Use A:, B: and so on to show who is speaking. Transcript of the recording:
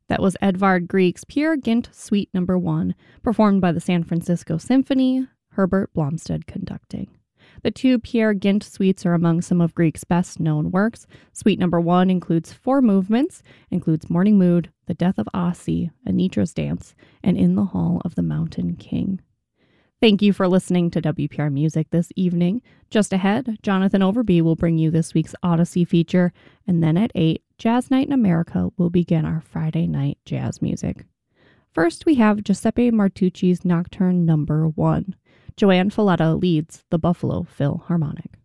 A: That was Edvard Grieg's Peer Gynt Suite No. 1, performed by the San Francisco Symphony, Herbert Blomstead conducting. The two Peer Gynt suites are among some of Grieg's best-known works. Suite No. 1 includes 4 movements, includes Morning Mood, The Death of Asi, Anitra's Dance, and In the Hall of the Mountain King. Thank you for listening to WPR Music this evening. Just ahead, Jonathan Overby will bring you this week's Odyssey feature, and then at 8, Jazz Night in America will begin our Friday night jazz music. First, we have Giuseppe Martucci's Nocturne No. 1. Joanne Falletta leads the Buffalo Philharmonic.